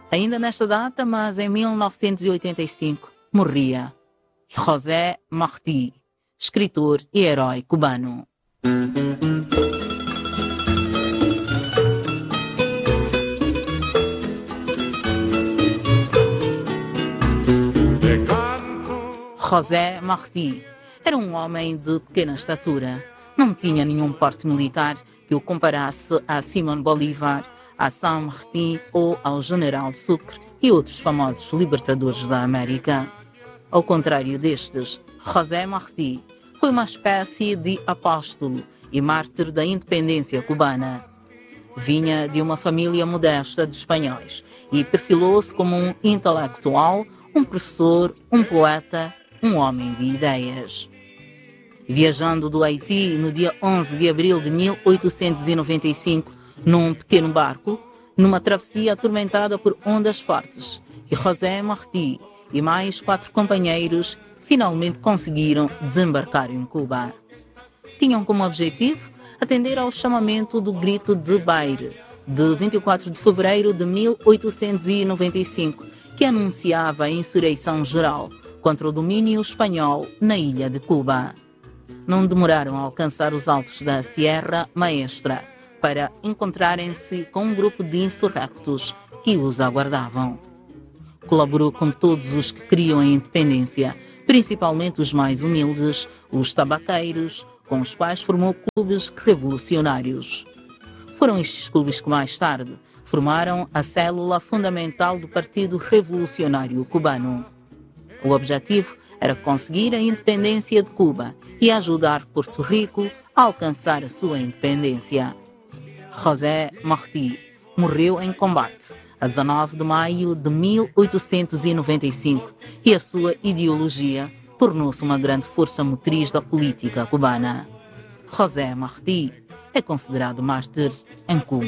Ainda nesta data, mas em 1985, morria José Martí, escritor e herói cubano. José Martí era um homem de pequena estatura. Não tinha nenhum porte militar que o comparasse a Simón Bolívar, a San Martín ou ao General Sucre e outros famosos libertadores da América. Ao contrário destes, José Martí foi uma espécie de apóstolo e mártir da independência cubana. Vinha de uma família modesta de espanhóis e perfilou-se como um intelectual, um professor, um poeta, um homem de ideias. Viajando do Haiti no dia 11 de abril de 1895, num pequeno barco, numa travessia atormentada por ondas fortes, e José Martí e mais 4 companheiros finalmente conseguiram desembarcar em Cuba. Tinham como objetivo atender ao chamamento do Grito de Baire, de 24 de fevereiro de 1895, que anunciava a insurreição geral contra o domínio espanhol na ilha de Cuba. Não demoraram a alcançar os altos da Sierra Maestra para encontrarem-se com um grupo de insurrectos que os aguardavam. Colaborou com todos os que queriam a independência, principalmente os mais humildes, os tabaqueiros, com os quais formou clubes revolucionários. Foram estes clubes que mais tarde formaram a célula fundamental do Partido Revolucionário Cubano. O objetivo era conseguir a independência de Cuba e ajudar Porto Rico a alcançar a sua independência. José Martí morreu em combate a 19 de maio de 1895 e a sua ideologia tornou-se uma grande força motriz da política cubana. José Martí é considerado mártir em Cuba.